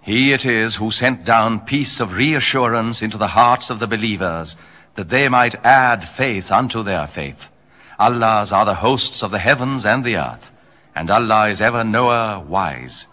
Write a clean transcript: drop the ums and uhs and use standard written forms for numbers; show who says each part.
Speaker 1: He it is who sent down peace of reassurance into the hearts of the believers, that they might add faith unto their faith. Allah's are the hosts of the heavens and the earth, and Allah is ever knower, wise.